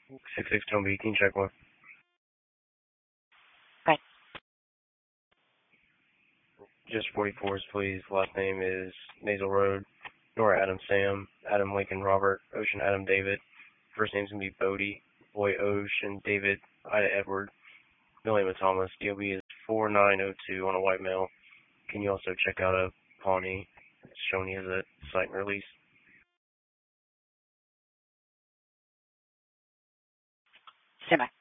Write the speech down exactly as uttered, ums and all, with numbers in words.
six six Tone B, can you check one? Okay. Just forty-fours, please. Last name is Nasal Road. Nora Adam Sam, Adam Lincoln Robert, Ocean Adam David. First name's going to be Bodie, Boy Ocean David, Ida Edward, William Thomas. D O B is four nine zero two on a white male. Can you also check out a Pawnee? It's shown he has a site and release. Stand by.